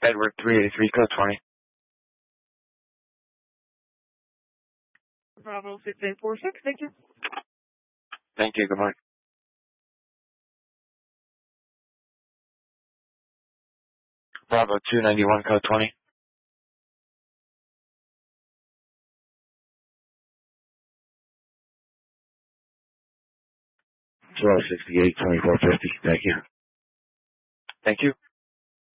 Edward 383, code 20. Bravo 6846, thank you. Thank you, good morning. Bravo 291, code 20. 1268, 2450, thank you. Thank you.